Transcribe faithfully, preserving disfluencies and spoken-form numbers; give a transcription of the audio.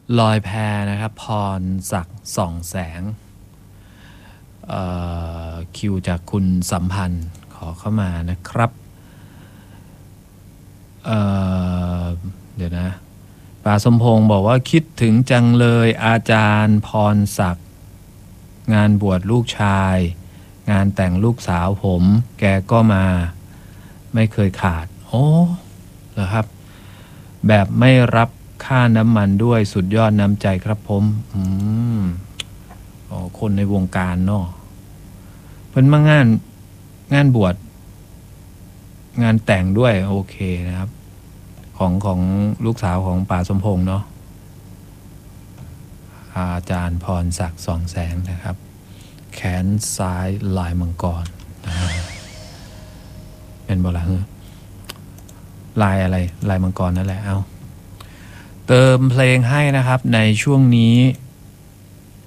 ลอยแพนะครับพรศักดิ์ส่องแสงคิวจากคุณสัมพันธ์ขอเข้ามานะครับ เ, เดี๋ยวนะป่าสมพงศ์บอกว่าคิดถึงจังเลยอาจารย์พรศักดิ์งานบวชลูกชายงานแต่งลูกสาวผมแกก็มาไม่เคยขาดโอ้เหรอครับแบบไม่รับค่าน้ำมันด้วยสุดยอดน้ำใจครับผมอืมอ๋อคนในวงการเนาะเพิ่นมางานงานบวชงานแต่งด้วยโอเคนะครับของของลูกสาวของป่าสมพงษ์เนาะอาจารย์พรศักดิ์สองแสงนะครับแขนซ้ายลายมังกรเป็นบ่ละลายอะไรลายมังกรนั่นแหละเอาเติมเพลงให้นะครับในช่วงนี้